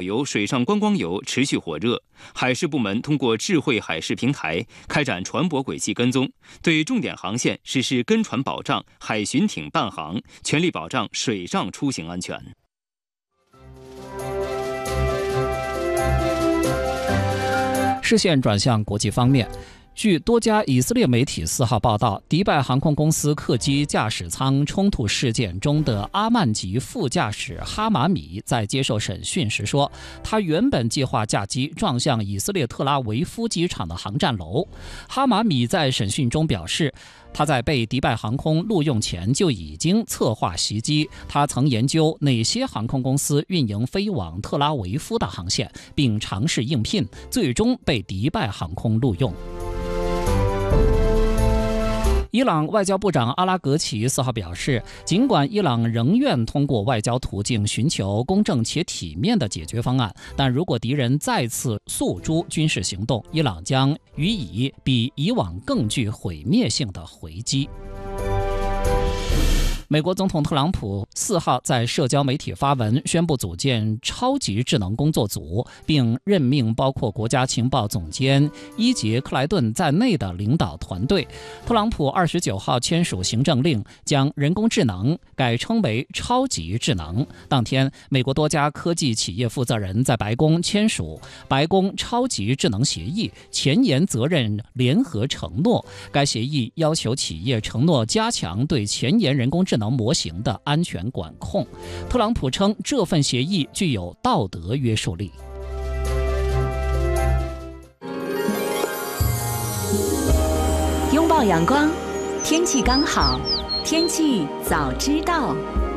游、水上观光游持续火热。海事部门通过智慧海事平台开展船舶轨迹跟踪，对重点航线实施跟船保障、海巡艇伴航，全力保障水上出行安全。 视线转向国际方面。据多家以色列媒体4号报道，迪拜航空公司客机驾驶舱冲突事件中的阿曼籍副驾驶哈马米在接受审讯时说，他原本计划驾机撞向以色列特拉维夫机场的航站楼。哈马米在审讯中表示，他在被迪拜航空录用前就已经策划袭击，他曾研究哪些航空公司运营飞往特拉维夫的航线，并尝试应聘，最终被迪拜航空录用。伊朗外交部长阿拉格齐4号表示，尽管伊朗仍愿通过外交途径寻求公正且体面的解决方案，但如果敌人再次诉诸军事行动，伊朗将予以比以往更具毁灭性的回击。美国总统特朗普4号在社交媒体发文，宣布组建超级智能工作组，并任命包括国家情报总监伊杰克莱顿在内的领导团队。特朗普29号签署行政令，将人工智能改称为超级智能。当天，美国多家科技企业负责人在白宫签署白宫超级智能协议，前沿责任联合承诺。该协议要求企业承诺加强对前沿人工智能模型的安全管控。特朗普称这份协议具有道德约束力。 拥抱阳光，天气刚好，天气早知道。